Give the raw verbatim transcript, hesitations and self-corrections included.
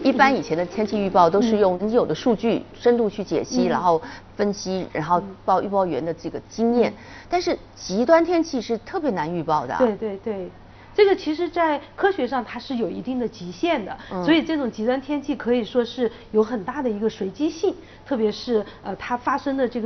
一般以前的天气预报都是用已有的数据深度去解析， 嗯、 然后分析，然后报预报员的这个经验。嗯、但是极端天气是特别难预报的、啊。 对对对。这个其实，在科学上它是有一定的极限的，嗯、所以这种极端天气可以说是有很大的一个随机性，特别是呃它发生的这个。